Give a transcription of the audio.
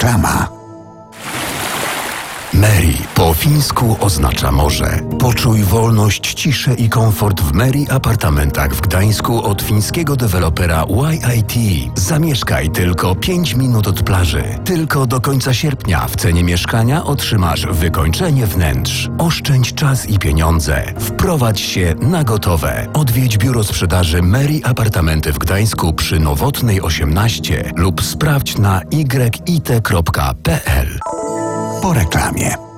Reklama. Meri po fińsku oznacza morze. Poczuj wolność, ciszę i komfort w Meri apartamentach w Gdańsku od fińskiego dewelopera YIT. Zamieszkaj tylko 5 minut od plaży. Tylko do końca sierpnia w cenie mieszkania otrzymasz wykończenie wnętrz. Oszczędź czas i pieniądze. Wprowadź się na gotowe. Odwiedź biuro sprzedaży Meri Apartamenty w Gdańsku przy Nowotnej 18 lub sprawdź na yit.pl. Po reklamie.